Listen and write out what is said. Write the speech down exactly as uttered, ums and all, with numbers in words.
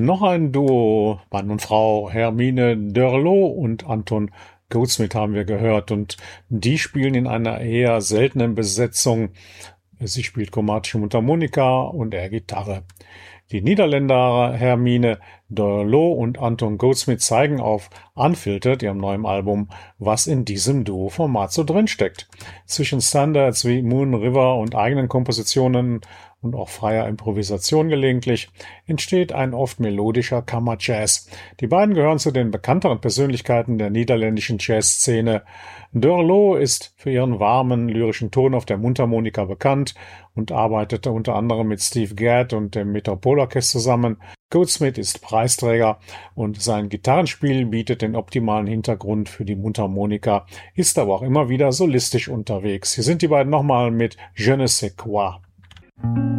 Noch ein Duo, Mann und Frau, Hermine Derlot und Anton Goldschmidt haben wir gehört und die spielen in einer eher seltenen Besetzung. Sie spielt chromatische Mundharmonika und er Gitarre. Die Niederländer Hermine Derlot und Anton Goldschmidt zeigen auf Unfiltered, ihrem neuen Album, was in diesem Duo-Format so drinsteckt. Zwischen Standards wie Moon River und eigenen Kompositionen und auch freier Improvisation gelegentlich entsteht ein oft melodischer Kammerjazz. Die beiden gehören zu den bekannteren Persönlichkeiten der niederländischen Jazzszene. Derlot ist für ihren warmen, lyrischen Ton auf der Mundharmonika bekannt und arbeitete unter anderem mit Steve Gadd und dem Metropolorchester zusammen. Goldschmidt ist Preisträger und sein Gitarrenspiel bietet den optimalen Hintergrund für die Mundharmonika, ist aber auch immer wieder solistisch unterwegs. Hier sind die beiden nochmal mit Je ne sais quoi.